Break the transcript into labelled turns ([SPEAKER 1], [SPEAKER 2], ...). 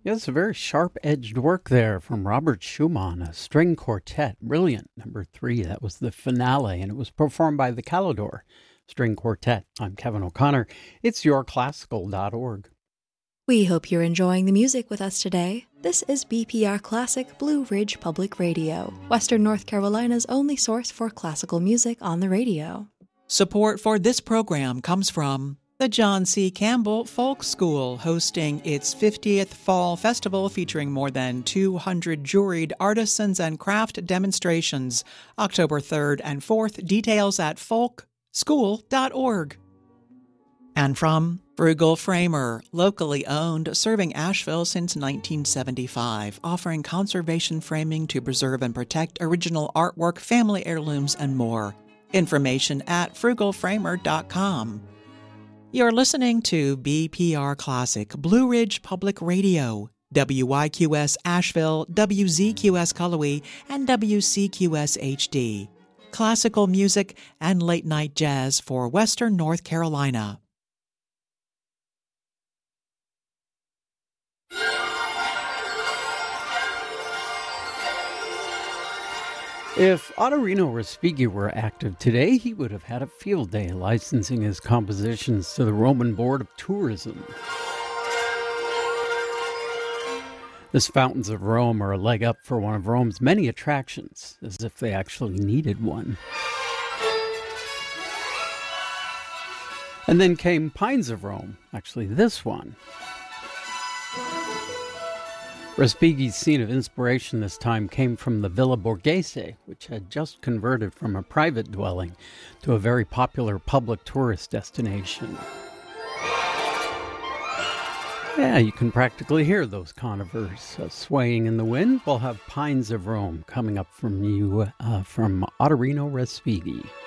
[SPEAKER 1] Yes, a very sharp-edged work there from Robert Schumann, a string quartet. Brilliant. Number 3, that was the finale, and it was performed by the Calidor String Quartet. I'm Kevin O'Connor. It's yourclassical.org.
[SPEAKER 2] We hope you're enjoying the music with us today. This is BPR Classic Blue Ridge Public Radio, Western North Carolina's only source for classical music on the radio.
[SPEAKER 3] Support for this program comes from the John C. Campbell Folk School, hosting its 50th Fall Festival featuring more than 200 juried artisans and craft demonstrations, October 3rd and 4th. Details at folkschool.org. And from Frugal Framer, locally owned, serving Asheville since 1975, offering conservation framing to preserve and protect original artwork, family heirlooms, and more. Information at frugalframer.com. You're listening to BPR Classic, Blue Ridge Public Radio, WYQS Asheville, WZQS Cullowhee, and WCQS HD. Classical music and late-night jazz for Western North Carolina.
[SPEAKER 1] If Ottorino Respighi were active today, he would have had a field day licensing his compositions to the Roman Board of Tourism. This Fountains of Rome are a leg up for one of Rome's many attractions, as if they actually needed one. And then came Pines of Rome, actually this one. Respighi's scene of inspiration this time came from the Villa Borghese, which had just converted from a private dwelling to a very popular public tourist destination. Yeah, you can practically hear those conifers swaying in the wind. We'll have Pines of Rome coming up from you from Ottorino Respighi.